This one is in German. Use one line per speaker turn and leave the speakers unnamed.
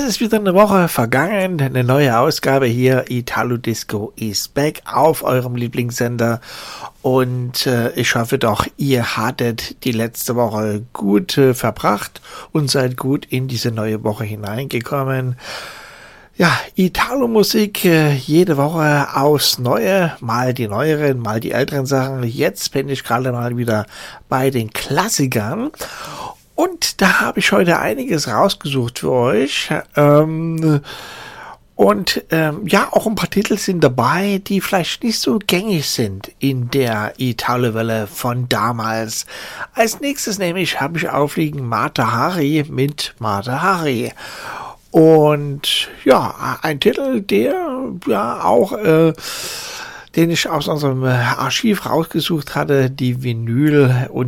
ist wieder eine Woche vergangen, eine neue Ausgabe hier, Italo Disco is back auf eurem Lieblingssender und ich hoffe doch, ihr hattet die letzte Woche gut verbracht und seid gut in diese neue Woche hineingekommen. Ja, Italo-Musik jede Woche aufs Neue, mal die neueren, mal die älteren Sachen. Jetzt bin ich gerade mal wieder bei den Klassikern. Und da habe ich heute einiges rausgesucht für euch. Ja, auch ein paar Titel sind dabei, die vielleicht nicht so gängig sind in der Italo-Welle von damals. Als nächstes nämlich habe ich aufliegen Mata Hari mit Mata Hari. Und ja, ein Titel, der ja auch, den ich aus unserem Archiv rausgesucht hatte, die Vinyl und